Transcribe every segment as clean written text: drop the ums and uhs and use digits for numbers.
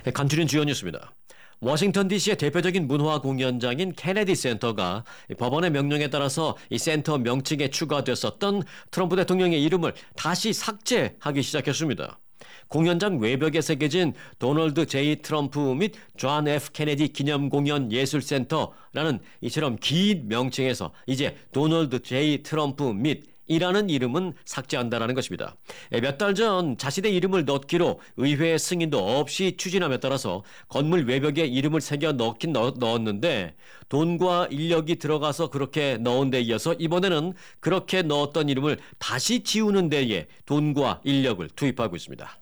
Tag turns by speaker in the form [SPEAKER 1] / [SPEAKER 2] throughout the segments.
[SPEAKER 1] 간추린 주요 뉴스입니다. 워싱턴 DC의 대표적인 문화 공연장인 케네디 센터가 법원의 명령에 따라서 이 센터 명칭에 추가됐었던 트럼프 대통령의 이름을 다시 삭제하기 시작했습니다. 공연장 외벽에 새겨진 도널드 J. 트럼프 및 존 F. 케네디 기념공연 예술센터라는 이처럼 긴 명칭에서 이제 도널드 J. 트럼프 및 이라는 이름은 삭제한다라는 것입니다. 몇 달 전 자신의 이름을 넣기로 의회 승인도 없이 추진함에 따라서 건물 외벽에 이름을 새겨 넣었는데 돈과 인력이 들어가서 그렇게 넣은 데 이어서 이번에는 그렇게 넣었던 이름을 다시 지우는 데에 돈과 인력을 투입하고 있습니다.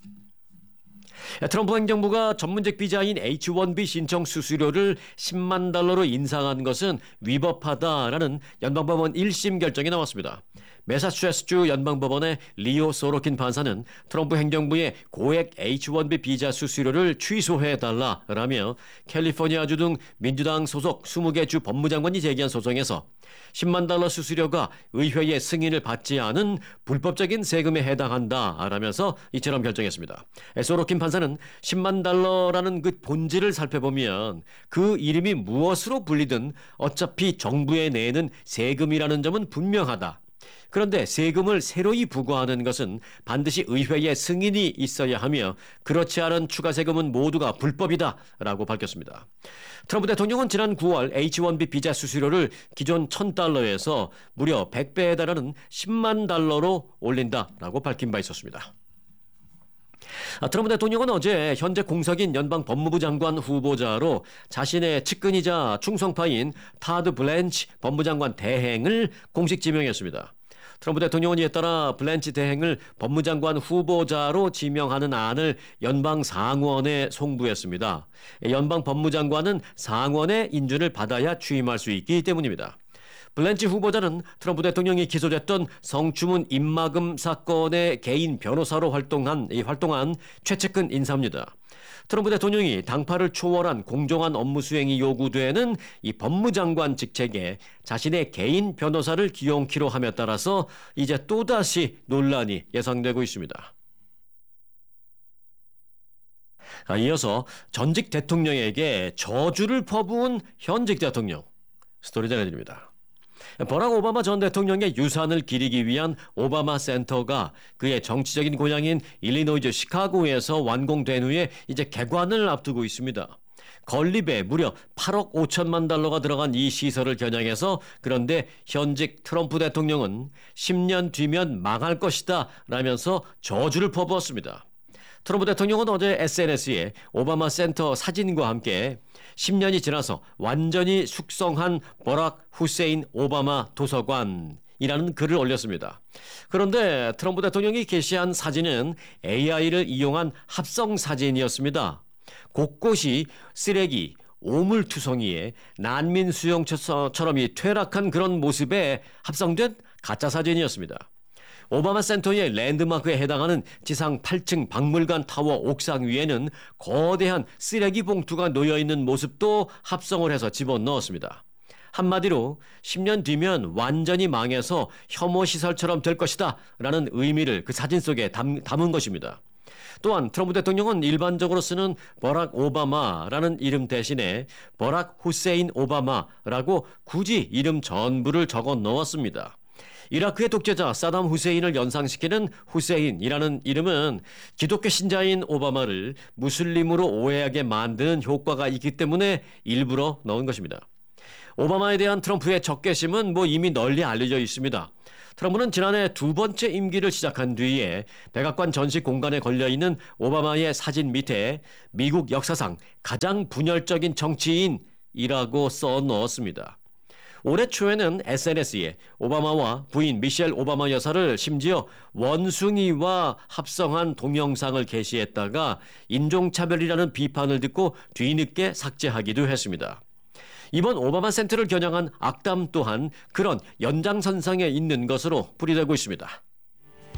[SPEAKER 1] 트럼프 행정부가 전문직 비자인 H-1B 신청 수수료를 10만 달러로 인상한 것은 위법하다라는 연방법원 1심 결정이 나왔습니다. 매사추세츠주 연방법원의 리오 소로킨 판사는 트럼프 행정부의 고액 H-1B 비자 수수료를 취소해달라라며 캘리포니아주 등 민주당 소속 20개 주 법무장관이 제기한 소송에서 10만 달러 수수료가 의회의 승인을 받지 않은 불법적인 세금에 해당한다라면서 이처럼 결정했습니다. 소로킨 판사는 10만 달러라는 그 본질을 살펴보면 그 이름이 무엇으로 불리든 어차피 정부에 내는 세금이라는 점은 분명하다. 그런데 세금을 새로이 부과하는 것은 반드시 의회의 승인이 있어야 하며 그렇지 않은 추가 세금은 모두가 불법이다라고 밝혔습니다. 트럼프 대통령은 지난 9월 H-1B 비자 수수료를 기존 1,000달러에서 무려 100배에 달하는 10만 달러로 올린다라고 밝힌 바 있었습니다. 트럼프 대통령은 어제 현재 공석인 연방 법무부 장관 후보자로 자신의 측근이자 충성파인 타드 블랜치 법무장관 대행을 공식 지명했습니다. 트럼프 대통령은 이에 따라 블랜치 대행을 법무장관 후보자로 지명하는 안을 연방 상원에 송부했습니다. 연방 법무장관은 상원의 인준을 받아야 취임할 수 있기 때문입니다. 블랜치 후보자는 트럼프 대통령이 기소됐던 성추문 입막음 사건의 개인 변호사로 활동한 최측근 인사입니다. 트럼프 대통령이 당파를 초월한 공정한 업무 수행이 요구되는 이 법무장관 직책에 자신의 개인 변호사를 기용키로 함에 따라서 이제 또다시 논란이 예상되고 있습니다. 이어서 전직 대통령에게 저주를 퍼부은 현직 대통령 스토리 전해드립니다. 버락 오바마 전 대통령의 유산을 기리기 위한 오바마 센터가 그의 정치적인 고향인 일리노이주 시카고에서 완공된 후에 이제 개관을 앞두고 있습니다. 건립에 무려 8억 5천만 달러가 들어간 이 시설을 겨냥해서 그런데 현직 트럼프 대통령은 10년 뒤면 망할 것이다 라면서 저주를 퍼부었습니다. 트럼프 대통령은 어제 SNS에 오바마 센터 사진과 함께 10년이 지나서 완전히 숙성한 버락 후세인 오바마 도서관이라는 글을 올렸습니다. 그런데 트럼프 대통령이 게시한 사진은 AI를 이용한 합성 사진이었습니다. 곳곳이 쓰레기, 오물투성이에 난민 수용처럼 퇴락한 그런 모습에 합성된 가짜 사진이었습니다. 오바마 센터의 랜드마크에 해당하는 지상 8층 박물관 타워 옥상 위에는 거대한 쓰레기 봉투가 놓여있는 모습도 합성을 해서 집어넣었습니다. 한마디로 10년 뒤면 완전히 망해서 혐오시설처럼 될 것이다 라는 의미를 그 사진 속에 담은 것입니다. 또한 트럼프 대통령은 일반적으로 쓰는 버락 오바마라는 이름 대신에 버락 후세인 오바마라고 굳이 이름 전부를 적어 넣었습니다. 이라크의 독재자 사담 후세인을 연상시키는 후세인이라는 이름은 기독교 신자인 오바마를 무슬림으로 오해하게 만드는 효과가 있기 때문에 일부러 넣은 것입니다. 오바마에 대한 트럼프의 적개심은 이미 널리 알려져 있습니다. 트럼프는 지난해 두 번째 임기를 시작한 뒤에 백악관 전시 공간에 걸려있는 오바마의 사진 밑에 미국 역사상 가장 분열적인 정치인이라고 써 넣었습니다. 올해 초에는 SNS에 오바마와 부인 미셸 오바마 여사를 심지어 원숭이와 합성한 동영상을 게시했다가 인종차별이라는 비판을 듣고 뒤늦게 삭제하기도 했습니다. 이번 오바마 센터를 겨냥한 악담 또한 그런 연장선상에 있는 것으로 풀이되고 있습니다.